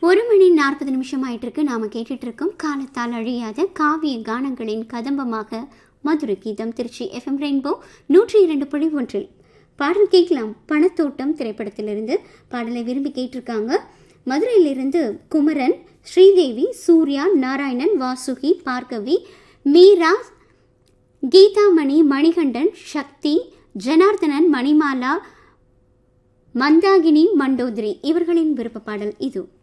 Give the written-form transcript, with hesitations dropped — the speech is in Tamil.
1 மணி 40 நிமிஷம் ஆயிட்டு இருக்கு. நாம கேட்டுட்டு இருக்கோம் காலத்தால் அழியாத காவிய கானங்களின் கதம்பமாக மதுரை கீதம். திருச்சி FM ரெயின்போ 102.1 பாடல் கேட்கலாம். பணத்தோட்டம் திரைப்படத்திலிருந்து பாடலை விரும்பி கேட்டிருக்காங்க. மதுரையிலிருந்து குமரன், ஸ்ரீதேவி, சூர்யா, நாராயணன், வாசுகி, பார்கவி, மீரா, கீதாமணி, மணிகண்டன், சக்தி, ஜனார்தனன், மணிமாலா, மந்தாகினி, மண்டோதரி இவர்களின் விருப்ப பாடல் இது.